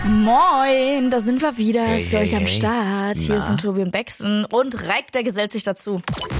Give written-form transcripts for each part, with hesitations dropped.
Moin, da sind wir wieder für euch am Start. Hier Na? sind Tobi und Bexen und Reik, der gesellt sich dazu.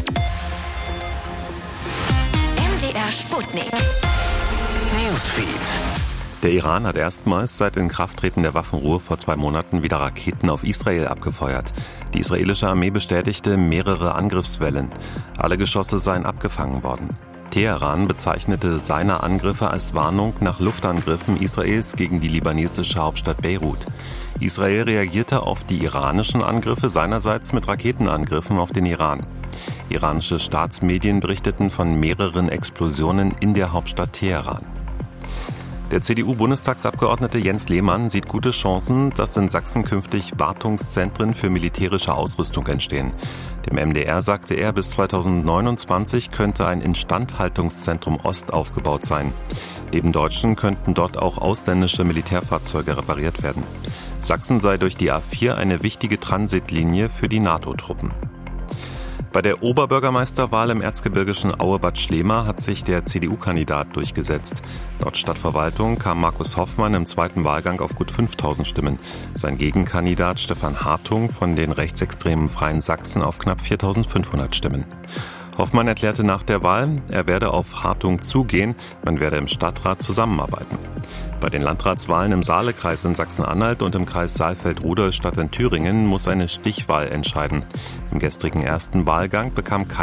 MDR Sputnik. Newsfeed. Der Iran hat erstmals seit Inkrafttreten der Waffenruhe vor 2 Monaten wieder Raketen auf Israel abgefeuert. Die israelische Armee bestätigte mehrere Angriffswellen. Alle Geschosse seien abgefangen worden. Teheran bezeichnete seine Angriffe als Warnung nach Luftangriffen Israels gegen die libanesische Hauptstadt Beirut. Israel reagierte auf die iranischen Angriffe seinerseits mit Raketenangriffen auf den Iran. Iranische Staatsmedien berichteten von mehreren Explosionen in der Hauptstadt Teheran. Der CDU-Bundestagsabgeordnete Jens Lehmann sieht gute Chancen, dass in Sachsen künftig Wartungszentren für militärische Ausrüstung entstehen. Dem MDR sagte er, bis 2029 könnte ein Instandhaltungszentrum Ost aufgebaut sein. Neben Deutschen könnten dort auch ausländische Militärfahrzeuge repariert werden. Sachsen sei durch die A4 eine wichtige Transitlinie für die NATO-Truppen. Bei der Oberbürgermeisterwahl im erzgebirgischen Aue-Bad Schlema hat sich der CDU-Kandidat durchgesetzt. Laut Stadtverwaltung kam Markus Hoffmann im zweiten Wahlgang auf gut 5.000 Stimmen. Sein Gegenkandidat Stefan Hartung von den rechtsextremen Freien Sachsen auf knapp 4.500 Stimmen. Hoffmann erklärte nach der Wahl, er werde auf Hartung zugehen, man werde im Stadtrat zusammenarbeiten. Bei den Landratswahlen im Saalekreis in Sachsen-Anhalt und im Kreis Saalfeld-Rudolstadt in Thüringen muss eine Stichwahl entscheiden. Im gestrigen ersten Wahlgang bekam keiner